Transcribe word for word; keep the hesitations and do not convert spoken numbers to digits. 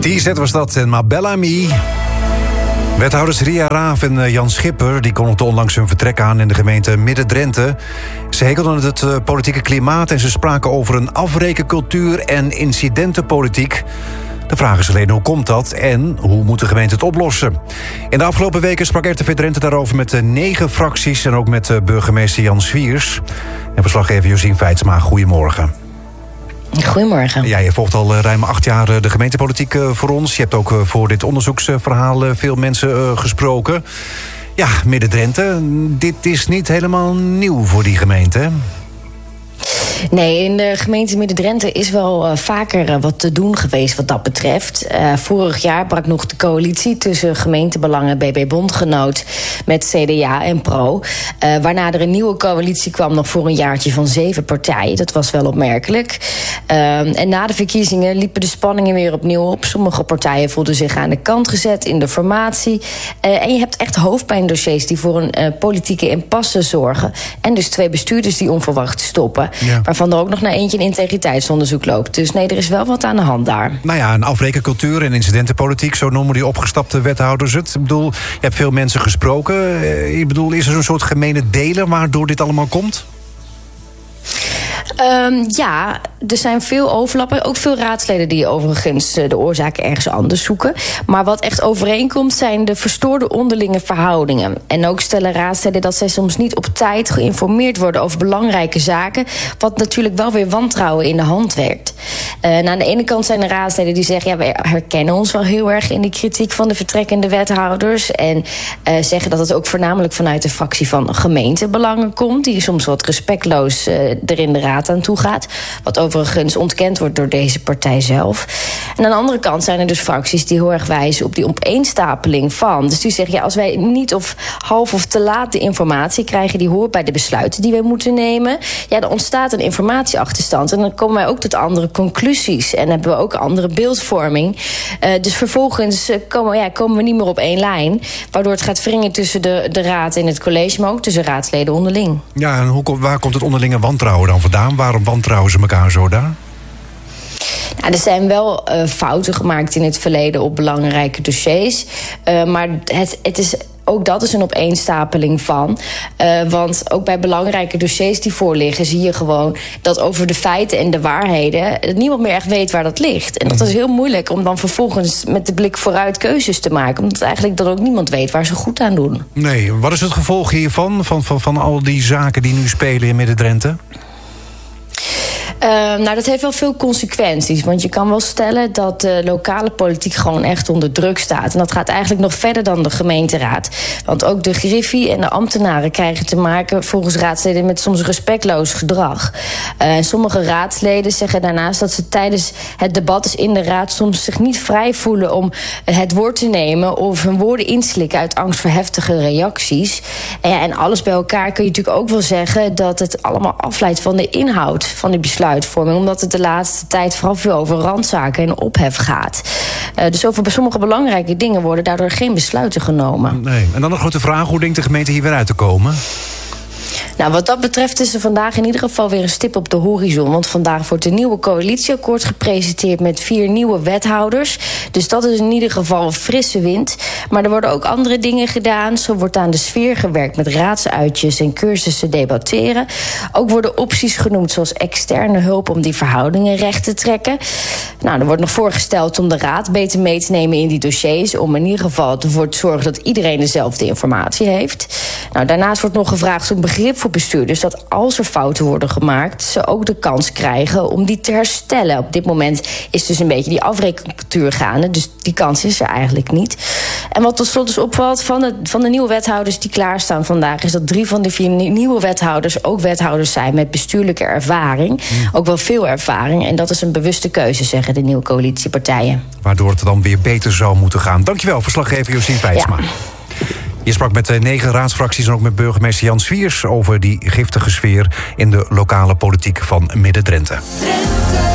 T-Z was dat en Mabella Me. Wethouders Ria Raaf en Jan Schipper die kondigden onlangs hun vertrek aan in de gemeente Midden-Drenthe. Ze hekelden het uh, politieke klimaat en ze spraken over een afrekencultuur en incidentenpolitiek. De vraag is alleen hoe komt dat en hoe moet de gemeente het oplossen? In de afgelopen weken sprak R T V Drenthe daarover met negen fracties en ook met burgemeester Jan Swiers. En verslaggever Josien Feitsma, goedemorgen. Goedemorgen. Ja, je volgt al ruim acht jaar de gemeentepolitiek voor ons. Je hebt ook voor dit onderzoeksverhaal veel mensen gesproken. Ja, Midden-Drenthe, dit is niet helemaal nieuw voor die gemeente, hè? Nee, in de gemeente Midden-Drenthe is wel uh, vaker uh, wat te doen geweest wat dat betreft. Uh, vorig jaar brak nog de coalitie tussen gemeentebelangen B B Bondgenoot met C D A en Pro. Uh, waarna er een nieuwe coalitie kwam nog voor een jaartje van zeven partijen. Dat was wel opmerkelijk. Uh, en na de verkiezingen liepen de spanningen weer opnieuw op. Sommige partijen voelden zich aan de kant gezet in de formatie. Uh, en je hebt echt hoofdpijndossiers die voor een uh, politieke impasse zorgen. En dus twee bestuurders die onverwacht stoppen. Ja. Waarvan er ook nog naar eentje een integriteitsonderzoek loopt. Dus nee, er is wel wat aan de hand daar. Nou ja, een afrekencultuur en incidentenpolitiek, zo noemen die opgestapte wethouders het. Ik bedoel, je hebt veel mensen gesproken. Ik bedoel, is er zo'n soort gemene deler waardoor dit allemaal komt? Um, ja, er zijn veel overlappen. Ook veel raadsleden die overigens de oorzaak ergens anders zoeken. Maar wat echt overeenkomt zijn de verstoorde onderlinge verhoudingen. En ook stellen raadsleden dat zij soms niet op tijd geïnformeerd worden over belangrijke zaken. Wat natuurlijk wel weer wantrouwen in de hand werkt. Uh, nou, aan de ene kant zijn er raadsleden die zeggen, ja, wij herkennen ons wel heel erg in die kritiek van de vertrekkende wethouders. En uh, zeggen dat het ook voornamelijk vanuit de fractie van gemeentebelangen komt. Die soms wat respectloos uh, er in de raad aan toe gaat. Wat overigens ontkend wordt door deze partij zelf. En aan de andere kant zijn er dus fracties die heel erg wijzen op die opeenstapeling van. Dus die zeggen, ja, als wij niet of half of te laat de informatie krijgen die hoort bij de besluiten die wij moeten nemen, ja, dan ontstaat een informatieachterstand. En dan komen wij ook tot andere conclusies. En hebben we ook andere beeldvorming. Uh, dus vervolgens uh, komen, ja, komen we niet meer op één lijn. Waardoor het gaat wringen tussen de, de raad en het college, maar ook tussen raadsleden onderling. Ja, en hoe, waar komt het onderlinge wantrouwen dan vandaan? Waarom wantrouwen ze elkaar zo daar? Nou, er zijn wel uh, fouten gemaakt in het verleden op belangrijke dossiers. Uh, maar het, het is... Ook dat is een opeenstapeling van. Uh, want ook bij belangrijke dossiers die voorliggen zie je gewoon dat over de feiten en de waarheden niemand meer echt weet waar dat ligt. En dat is heel moeilijk om dan vervolgens met de blik vooruit keuzes te maken. Omdat eigenlijk dan ook niemand weet waar ze goed aan doen. Nee, wat is het gevolg hiervan? Van, van, van al die zaken die nu spelen in Midden-Drenthe? Uh, nou, dat heeft wel veel consequenties. Want je kan wel stellen dat de lokale politiek gewoon echt onder druk staat. En dat gaat eigenlijk nog verder dan de gemeenteraad. Want ook de griffie en de ambtenaren krijgen te maken volgens raadsleden met soms respectloos gedrag. Uh, sommige raadsleden zeggen daarnaast dat ze tijdens het debat dus in de raad soms zich niet vrij voelen om het woord te nemen of hun woorden inslikken uit angst voor heftige reacties. En, ja, en alles bij elkaar kun je natuurlijk ook wel zeggen dat het allemaal afleidt van de inhoud van die besluitvorming, omdat het de laatste tijd vooral veel over randzaken en ophef gaat. Uh, dus over sommige belangrijke dingen worden daardoor geen besluiten genomen. Nee. En dan een grote vraag, hoe denkt de gemeente hier weer uit te komen? Nou, wat dat betreft is er vandaag in ieder geval weer een stip op de horizon. Want vandaag wordt een nieuwe coalitieakkoord gepresenteerd met vier nieuwe wethouders. Dus dat is in ieder geval frisse wind. Maar er worden ook andere dingen gedaan. Zo wordt aan de sfeer gewerkt met raadsuitjes en cursussen debatteren. Ook worden opties genoemd zoals externe hulp om die verhoudingen recht te trekken. Nou, er wordt nog voorgesteld om de raad beter mee te nemen in die dossiers. Om in ieder geval ervoor te zorgen dat iedereen dezelfde informatie heeft. Nou, daarnaast wordt nog gevraagd om begrip voor bestuurders dat als er fouten worden gemaakt, ze ook de kans krijgen om die te herstellen. Op dit moment is dus een beetje die afrekencultuur gaande, dus die kans is er eigenlijk niet. En wat tot slot dus opvalt van de, van de nieuwe wethouders die klaarstaan vandaag, is dat drie van de vier nieuwe wethouders ook wethouders zijn met bestuurlijke ervaring. Mm. Ook wel veel ervaring. En dat is een bewuste keuze, zeggen de nieuwe coalitiepartijen. Waardoor het dan weer beter zou moeten gaan. Dankjewel, verslaggever Josien Feitsma. Ja. Je sprak met negen raadsfracties en ook met burgemeester Jan Swiers over die giftige sfeer in de lokale politiek van Midden-Drenthe.